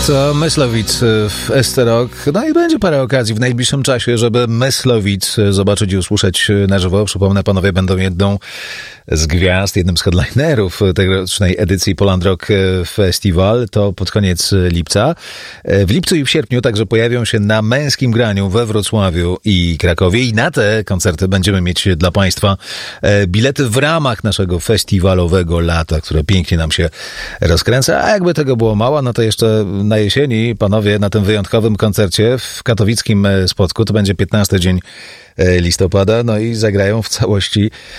To Myslowic w Esterok. No i będzie parę okazji w najbliższym czasie, żeby Myslowic zobaczyć i usłyszeć na żywo. Przypomnę, panowie będą jedną z gwiazd, jednym z headlinerów tegorocznej edycji Poland Rock Festival. To pod koniec lipca. W lipcu i w sierpniu także pojawią się na męskim graniu we Wrocławiu i Krakowie. I na te koncerty będziemy mieć dla państwa bilety w ramach naszego festiwalowego lata, które pięknie nam się rozkręca. A jakby tego było mało, no to jeszcze na jesieni, panowie, na tym wyjątkowym koncercie w katowickim Spodku, to będzie 15 dzień listopada, no i zagrają w całości